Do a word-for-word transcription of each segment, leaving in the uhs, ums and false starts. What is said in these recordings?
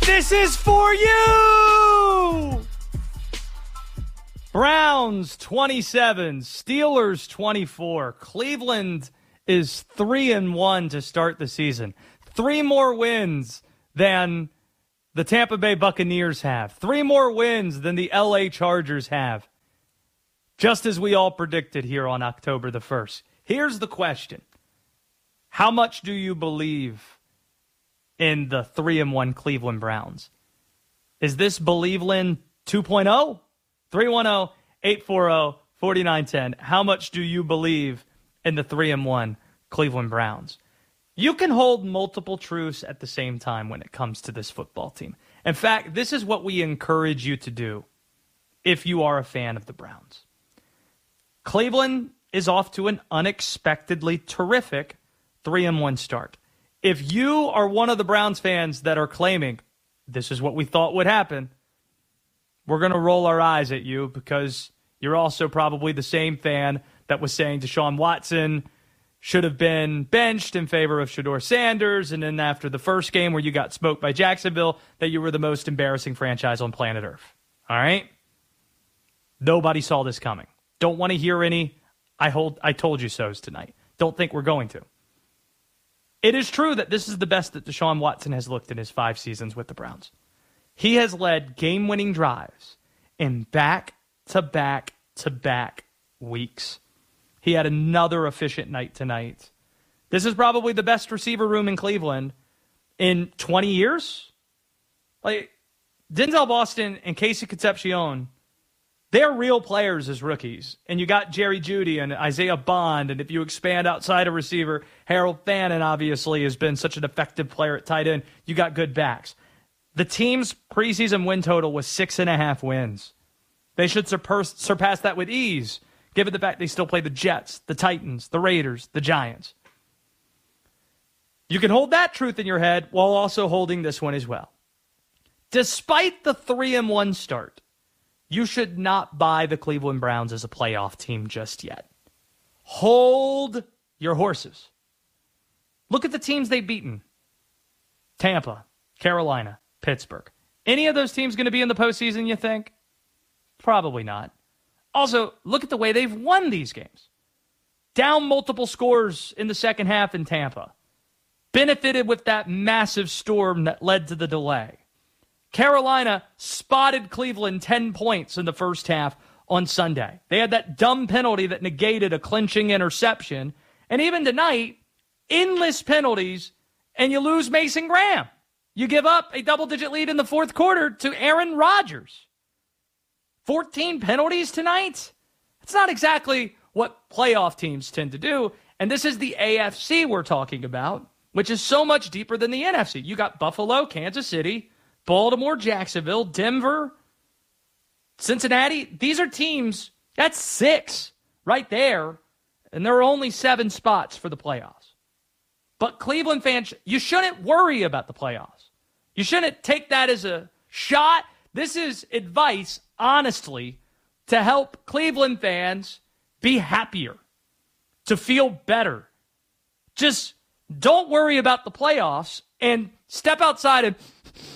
This is for you! Browns twenty-seven, Steelers twenty-four. Cleveland is three and one to start the season. Three more wins than the Tampa Bay Buccaneers have. Three more wins than the L A Chargers have. Just as we all predicted here on October the first. Here's the question. How much do you believe in the three and one Cleveland Browns? Is this Believeland two point oh? three one zero, eight four zero, four nine one zero. How much do you believe in the three and one Cleveland Browns? You can hold multiple truths at the same time when it comes to this football team. In fact, this is what we encourage you to do if you are a fan of the Browns. Cleveland is off to an unexpectedly terrific three and one start. If you are one of the Browns fans that are claiming this is what we thought would happen, we're going to roll our eyes at you because you're also probably the same fan that was saying Deshaun Watson should have been benched in favor of Shedeur Sanders, and then after the first game where you got smoked by Jacksonville, that you were the most embarrassing franchise on planet Earth. All right? Nobody saw this coming. Don't want to hear any I hold I told you so's tonight. Don't think we're going to. It is true that this is the best that Deshaun Watson has looked in his five seasons with the Browns. He has led game-winning drives in back-to-back-to-back weeks. He had another efficient night tonight. This is probably the best receiver room in Cleveland in twenty years. Like, Denzel Boston and Casey Concepcion, they're real players as rookies. And you got Jerry Jeudy and Isaiah Bond. And if you expand outside of receiver, Harold Fannin obviously has been such an effective player at tight end. You got good backs. The team's preseason win total was six and a half wins. They should surpass, surpass that with ease, given the fact they still play the Jets, the Titans, the Raiders, the Giants. You can hold that truth in your head while also holding this one as well. Despite the three and one start, you should not buy the Cleveland Browns as a playoff team just yet. Hold your horses. Look at the teams they've beaten. Tampa, Carolina, Pittsburgh. Any of those teams going to be in the postseason, you think? Probably not. Also, look at the way they've won these games. Down multiple scores in the second half in Tampa. Benefited with that massive storm that led to the delay. Carolina spotted Cleveland ten points in the first half on Sunday. They had that dumb penalty that negated a clinching interception. And even tonight, endless penalties, and you lose Mason Graham. You give up a double-digit lead in the fourth quarter to Aaron Rodgers. fourteen penalties tonight? That's not exactly what playoff teams tend to do. And this is the A F C we're talking about, which is so much deeper than the N F C. You got Buffalo, Kansas City, Baltimore, Jacksonville, Denver, Cincinnati. These are teams, that's six right there, and there are only seven spots for the playoffs. But Cleveland fans, you shouldn't worry about the playoffs. You shouldn't take that as a shot. This is advice, honestly, to help Cleveland fans be happier, to feel better. Just don't worry about the playoffs and step outside and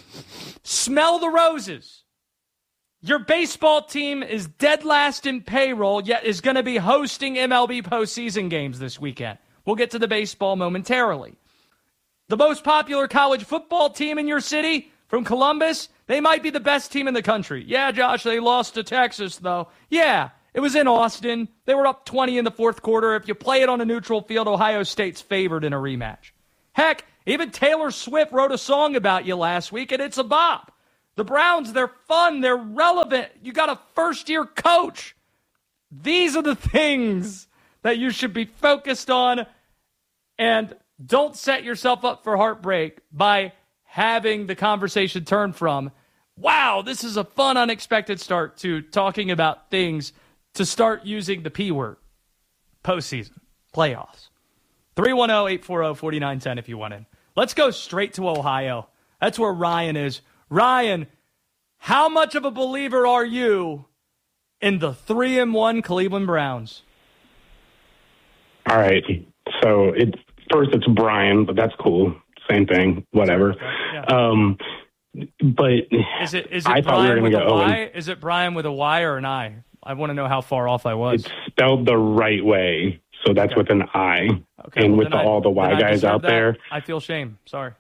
smell the roses. Your baseball team is dead last in payroll, yet is going to be hosting M L B postseason games this weekend. We'll get to the baseball momentarily. The most popular college football team in your city, from Columbus, they might be the best team in the country. Yeah, Josh, they lost to Texas, though. Yeah, it was in Austin. They were up twenty in the fourth quarter. If you play it on a neutral field, Ohio State's favored in a rematch. Heck, even Taylor Swift wrote a song about you last week, and it's a bop. The Browns, they're fun. They're relevant. You got a first-year coach. These are the things that you should be focused on, and don't set yourself up for heartbreak by having the conversation turn from, wow, this is a fun, unexpected start, to talking about things to start using the P word. Postseason. Playoffs. three one zero, eight four zero, four nine one zero if you want in. Let's go straight to Ohio. That's where Ryan is. Ryan, how much of a believer are you in the three and one Cleveland Browns? All right. So it's first it's Brian, but that's cool. Same thing. Whatever. Yeah. Um, but Is it is I it thought we were Brian going with to a go Y? oh, Is it Brian with a Y or an I? I want to know how far off I was. it's spelled the right way, so that's Okay. with an I. Okay, and well, with the, I, all the Y then I guys deserve out that. there. I feel shame. Sorry.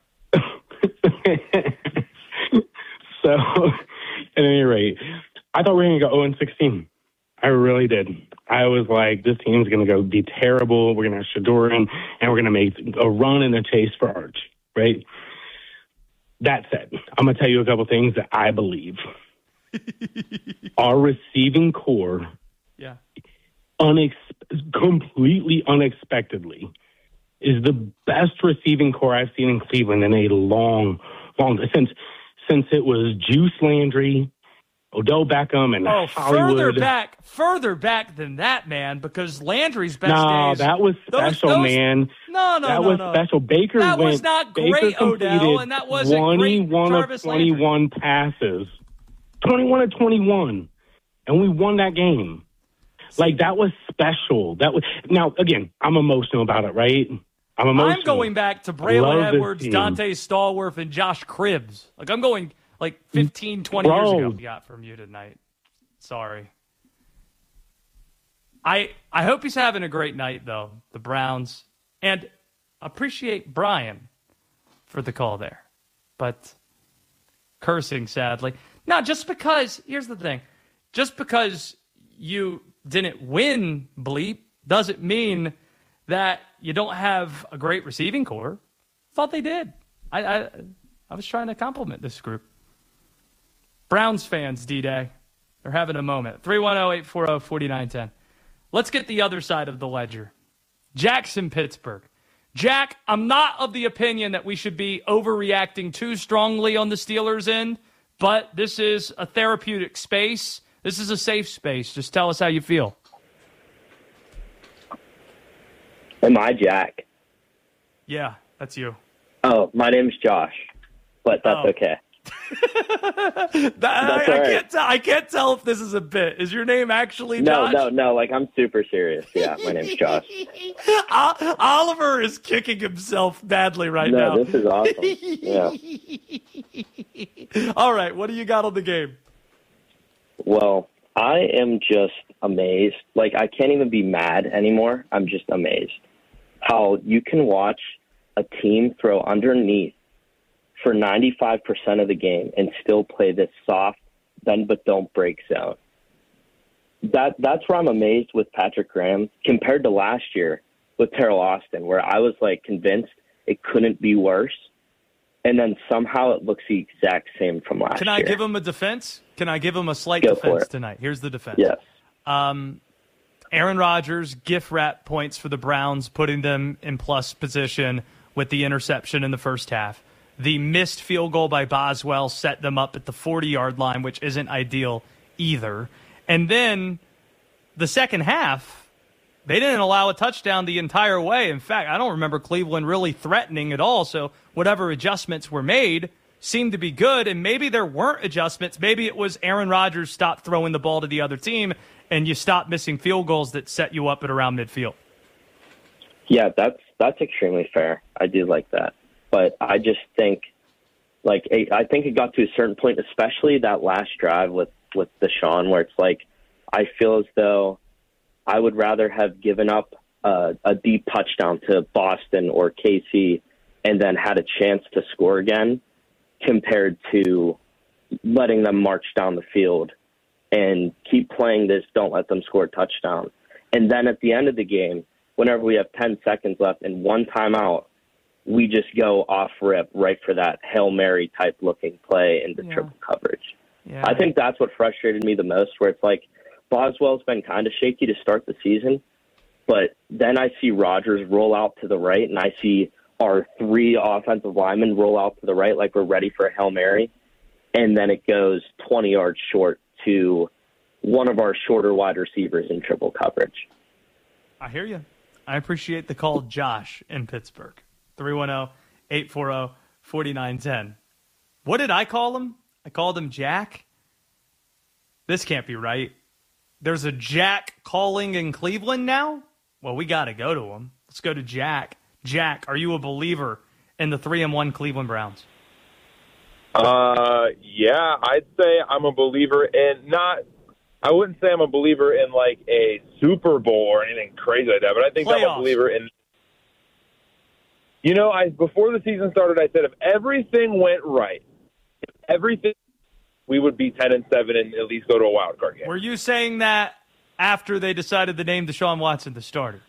So, at any rate, I thought we were going to go oh and sixteen. I really did. I was like, this team's going to go be terrible. We're going to have Shadoran, and we're going to make a run in the chase for Arch, right? That said, I'm going to tell you a couple things that I believe. Our receiving core, Yeah. unex- completely unexpectedly, is the best receiving core I've seen in Cleveland in a long, long since since it was Juice Landry, Odell Beckham, and Oh, Hollywood. further back, further back than that, man, because Landry's best No, days. that was those- special, those- man. No, no, that no, was no. special. Baker That went. was not Baker great, Odell, completed and that wasn't great, twenty-one Jarvis of twenty-one Landry. passes. twenty-one of twenty-one, and we won that game. Like, that was special. That was now again. I'm emotional about it, right? I'm emotional. I'm going back to I Braylon love this Edwards, team. Dante Stallworth, and Josh Cribbs. Like, I'm going like fifteen, twenty Bro. years ago we got from you tonight. Sorry. I I hope he's having a great night, though, the Browns. And appreciate Brian for the call there. But cursing, sadly. Now, just because, here's the thing. Just because you didn't win, Bleep, doesn't mean that you don't have a great receiving core. Thought they did. I I, I was trying to compliment this group. Browns fans, D-Day, they're having a moment. three one zero, eight four zero, four nine one zero. Let's get the other side of the ledger. Jackson, Pittsburgh. Jack, I'm not of the opinion that we should be overreacting too strongly on the Steelers' end, but this is a therapeutic space. This is a safe space. Just tell us how you feel. Am I Jack? Yeah, that's you. Oh, my name's Josh, but that's Oh. okay. That, That's I, I all right. can't tell. I can't tell if this is a bit. Is your name actually No, Josh? no, no. Like, I'm super serious. Yeah, my name's Josh. O- Oliver is kicking himself badly right No, now. this is awesome. Yeah. All right, what do you got on the game? Well, I am just amazed. Like, I can't even be mad anymore. I'm just amazed how you can watch a team throw underneath for ninety-five percent of the game and still play this soft, bend but don't break zone. That that's where I'm amazed with Patrick Graham compared to last year with Terrell Austin, where I was like convinced it couldn't be worse, and then somehow it looks the exact same from last Can year. I give him a defense? Can I give him a slight Go for defense it. tonight? Here's the defense. Yes. Um, Aaron Rodgers, gift wrap points for the Browns, putting them in plus position with the interception in the first half. The missed field goal by Boswell set them up at the forty-yard line, which isn't ideal either. And then the second half, they didn't allow a touchdown the entire way. In fact, I don't remember Cleveland really threatening at all. So whatever adjustments were made seemed to be good. And maybe there weren't adjustments. Maybe it was Aaron Rodgers stopped throwing the ball to the other team and you stopped missing field goals that set you up at around midfield. Yeah, that's that's extremely fair. I do like that. But I just think, like, I think it got to a certain point, especially that last drive with, with Deshaun, where it's like, I feel as though I would rather have given up a, a deep touchdown to Boston or K C and then had a chance to score again compared to letting them march down the field and keep playing this don't let them score a touchdown. And then at the end of the game, whenever we have ten seconds left and one timeout, we just go off rip right for that Hail Mary type looking play into Yeah. triple coverage. Yeah. I think that's what frustrated me the most, where it's like Boswell's been kind of shaky to start the season, but then I see Rodgers roll out to the right, and I see our three offensive linemen roll out to the right like we're ready for a Hail Mary, and then it goes twenty yards short to one of our shorter wide receivers in triple coverage. I hear you. I appreciate the call, Josh in Pittsburgh. three one zero, eight four zero, four nine one zero. What did I call him? I called him Jack. This can't be right. There's a Jack calling in Cleveland now? Well, we got to go to him. Let's go to Jack. Jack, are you a believer in the three and one Cleveland Browns? Uh, yeah, I'd say I'm a believer in not. I wouldn't say I'm a believer in like a Super Bowl or anything crazy like that, but I think Playoffs. I'm a believer in. You know, I before the season started, I said if everything went right, if everything, we would be ten and seven and at least go to a wild card game. Were you saying that after they decided to name Deshaun Watson the starter?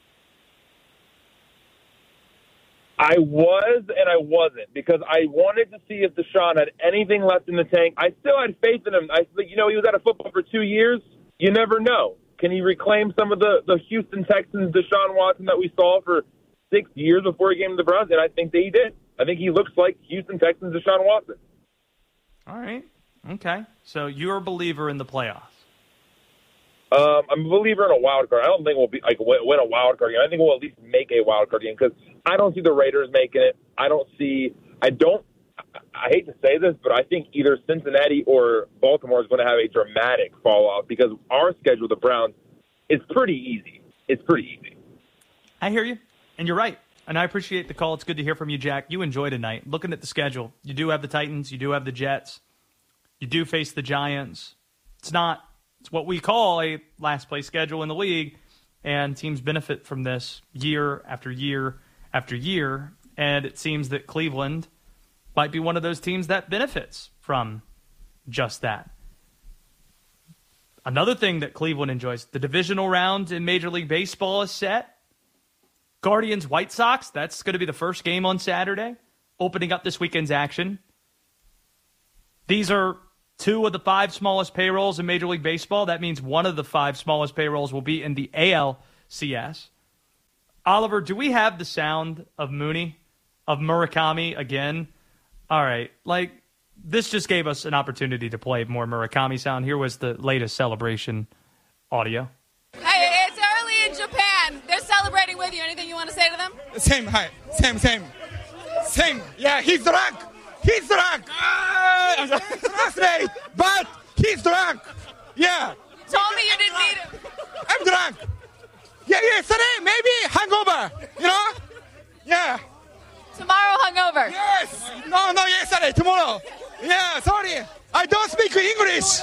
I was and I wasn't because I wanted to see if Deshaun had anything left in the tank. I still had faith in him. I think, you know, he was out of football for two years. You never know. Can he reclaim some of the, the Houston Texans Deshaun Watson that we saw for six years before he came to the Browns? And I think that he did. I think he looks like Houston Texans Deshaun Watson. All right. Okay. So you're a believer in the playoffs. Um, I'm a believer in a wild card. I don't think we'll be like win a wild card game. I think we'll at least make a wild card game because I don't see the Raiders making it. I don't see. I don't. I hate to say this, but I think either Cincinnati or Baltimore is going to have a dramatic fall off because our schedule, the Browns, is pretty easy. It's pretty easy. I hear you, and you're right. And I appreciate the call. It's good to hear from you, Jack. You enjoy tonight. Looking at the schedule, you do have the Titans. You do have the Jets. You do face the Giants. It's not. It's what we call a last-place schedule in the league, and teams benefit from this year after year after year, and it seems that Cleveland might be one of those teams that benefits from just that. Another thing that Cleveland enjoys, the divisional round in Major League Baseball is set. Guardians-White Sox, that's going to be the first game on Saturday, opening up this weekend's action. These are two of the five smallest payrolls in Major League Baseball. That means one of the five smallest payrolls will be in the A L C S. Oliver, do we have the sound of Mooney, of Murakami again? All right. Like, this just gave us an opportunity to play more Murakami sound. Here was the latest celebration audio. Hey, it's early in Japan. They're celebrating with you. Anything you want to say to them? Same, hi. Same, same. Same. Yeah, he's drunk. He's drunk. Uh, last day, but he's drunk. Yeah. Told me you didn't need him. I'm drunk. Yeah, yesterday, maybe hangover. You know? Yeah. Tomorrow hungover. Yes. No, no, yesterday, tomorrow. Yeah, sorry. I don't speak English.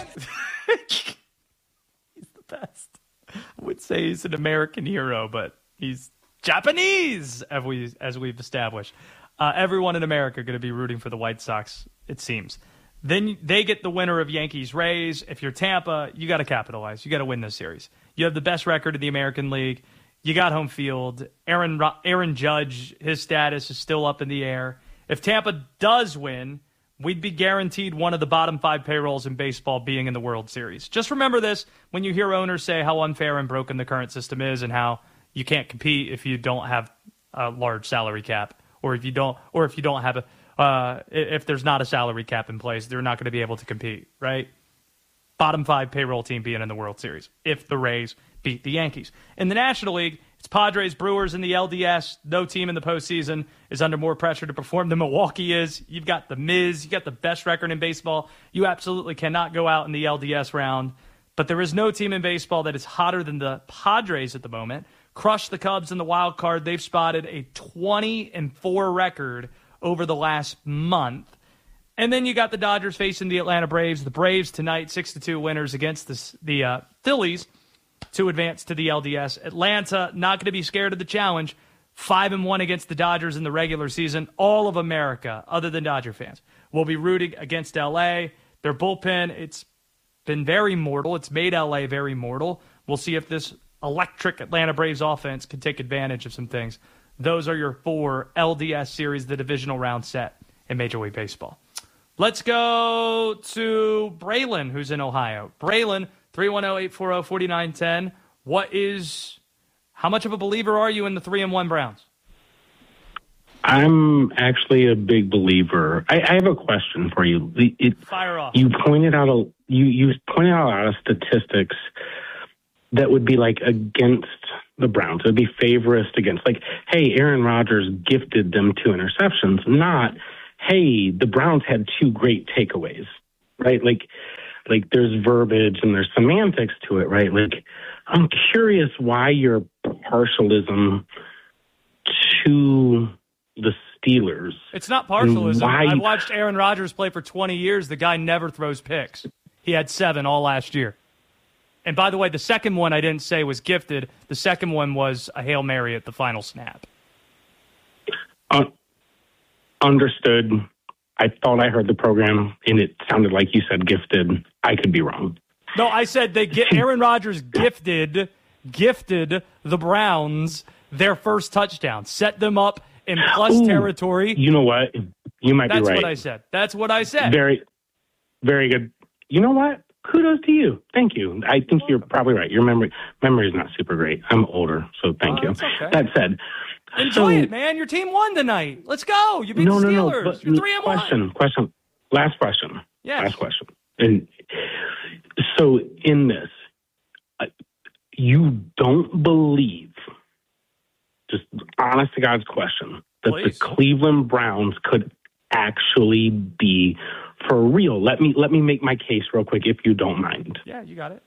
He's the best. I would say he's an American hero, but he's Japanese, as, we, as we've established. Uh, everyone in America going to be rooting for the White Sox, it seems. Then they get the winner of Yankees-Rays. If you're Tampa, you got to capitalize. You got to win this series. You have the best record in the American League. You got home field. Aaron Aaron Judge, his status is still up in the air. If Tampa does win, we'd be guaranteed one of the bottom five payrolls in baseball being in the World Series. Just remember this when you hear owners say how unfair and broken the current system is and how you can't compete if you don't have a large salary cap. Or if you don't, or if you don't have a, uh, if there's not a salary cap in place, they're not going to be able to compete, right? Bottom five payroll team being in the World Series if the Rays beat the Yankees. In the National League, it's Padres, Brewers in the L D S. No team in the postseason is under more pressure to perform than Milwaukee is. You've got the Miz, you got the best record in baseball. You absolutely cannot go out in the L D S round. But there is no team in baseball that is hotter than the Padres at the moment. Crushed the Cubs in the wild card. They've spotted a twenty and four record over the last month. And then you got the Dodgers facing the Atlanta Braves. The Braves tonight, six to two winners against the, the uh, Phillies to advance to the L D S. Atlanta not going to be scared of the challenge. five and one against the Dodgers in the regular season. All of America, other than Dodger fans, will be rooting against L A. Their bullpen, it's been very mortal. It's made L A very mortal. We'll see if this electric Atlanta Braves offense can take advantage of some things. Those are your four L D S series, the divisional round set in Major League Baseball. Let's go to Braylon, who's in Ohio. Braylon, three one zero, eight four zero, four nine one zero. What is, how much of a believer are you in the three and one Browns? I'm actually a big believer. I, I have a question for you. It, Fire off. You pointed out a you you pointed out a lot of statistics that would be like against the Browns. It would be favorist against, like, hey, Aaron Rodgers gifted them two interceptions, not, hey, the Browns had two great takeaways, right? Like, like there's verbiage and there's semantics to it, right? Like, I'm curious why your partialism to the Steelers. It's not partialism. Why- I've watched Aaron Rodgers play for twenty years. The guy never throws picks. He had seven all last year. And by the way, the second one I didn't say was gifted. The second one was a Hail Mary at the final snap. Uh, understood. I thought I heard the program, and it sounded like you said gifted. I could be wrong. No, I said they get Aaron Rodgers gifted, gifted the Browns their first touchdown, set them up in plus Ooh, territory. You know what? You might That's be right. what I said. That's what I said. Very, very good. You know what? Kudos to you. Thank you. I think you're probably right. Your memory memory is not super great. I'm older, so thank Oh, you. it's okay. That said, Enjoy so, it, man. Your team won tonight. Let's go. You beat no, the no, Steelers. no. But You're three and question, one. question. Last question. Yes. Last question. And so in this, uh, you don't believe, just honest to God's question, that Please. the Cleveland Browns could actually be for real. Let me let me make my case real quick, if you don't mind. Yeah, you got it.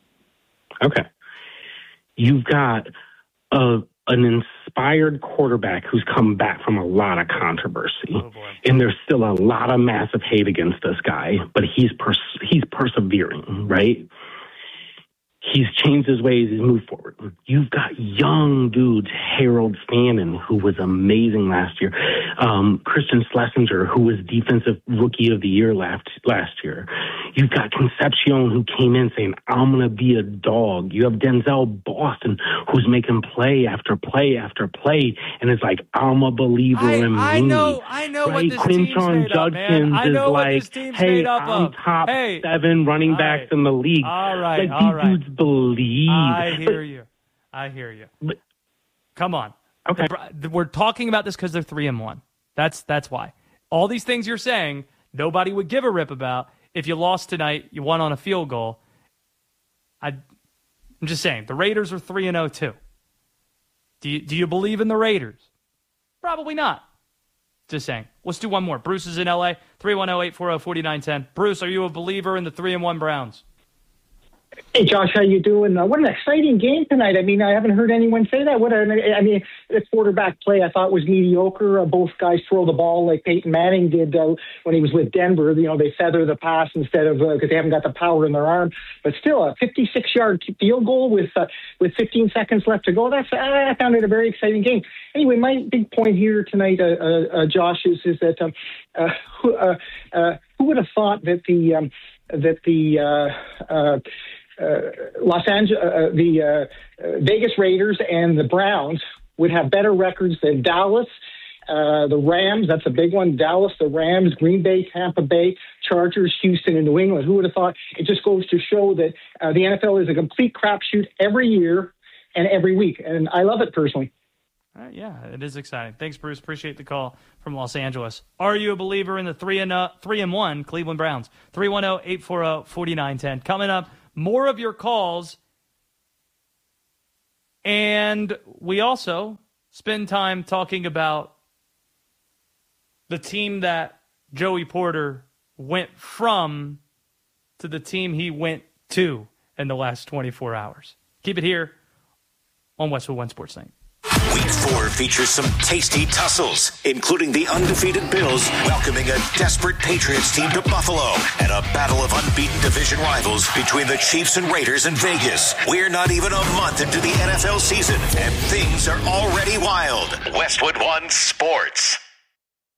Okay. You've got a, an inspired quarterback who's come back from a lot of controversy. Oh, boy. And there's still a lot of massive hate against this guy, but he's pers- he's persevering, right? He's changed his ways. He's moved forward. You've got young dudes, Harold Fannin, who was amazing last year. Um, Christian Schlesinger, who was Defensive Rookie of the Year last, last year. You've got Concepcion, who came in saying, I'm going to be a dog. You have Denzel Boston, who's making play after play after play, and it's like, I'm a believer I, in I me. know, I know what right? this team's Quinton made up, man. Judkins I know is what like, this team's hey, made up I'm of. top Hey, seven running all backs right. in the league. All right, like, all these right. dudes believe. I But- hear you. I hear you. But- Come on. Okay. The, we're talking about this because they're three and one. That's that's why. All these things you're saying, nobody would give a rip about. If you lost tonight, you won on a field goal. I, I'm just saying the Raiders are three and zero too. Do you do you believe in the Raiders? Probably not. Just saying. Let's do one more. Bruce is in L A. three one zero, eight four zero, four nine one zero. Bruce, are you a believer in the three and one Browns? Hey, Josh, how you doing? Uh, what an exciting game tonight. I mean, I haven't heard anyone say that. What an, I mean, the quarterback play I thought was mediocre. Uh, both guys throw the ball like Peyton Manning did uh, when he was with Denver. You know, they feather the pass instead of because uh, they haven't got the power in their arm. But still, a fifty-six-yard field goal with uh, with fifteen seconds left to go. That's I found it a very exciting game. Anyway, my big point here tonight, uh, uh, uh, Josh, is is that um, uh, who, uh, uh, who would have thought that the um, that the uh, uh, Uh, Los Angeles, uh, the uh, uh, Vegas Raiders and the Browns would have better records than Dallas, uh, the Rams. That's a big one. Dallas, the Rams, Green Bay, Tampa Bay, Chargers, Houston, and New England. Who would have thought? It just goes to show that uh, the N F L is a complete crapshoot every year and every week, and I love it personally. All right, yeah, it is exciting. Thanks, Bruce. Appreciate the call from Los Angeles. Are you a believer in the three and uh, three and one Cleveland Browns? three one zero, eight four zero, four nine one zero. Coming up, more of your calls, and we also spend time talking about the team that Joey Porter went from to the team he went to in the last twenty-four hours. Keep it here on Westwood One Sports Night. Week four features some tasty tussles, including the undefeated Bills welcoming a desperate Patriots team to Buffalo and a battle of unbeaten division rivals between the Chiefs and Raiders in Vegas. We're not even a month into the N F L season, and things are already wild. Westwood One Sports.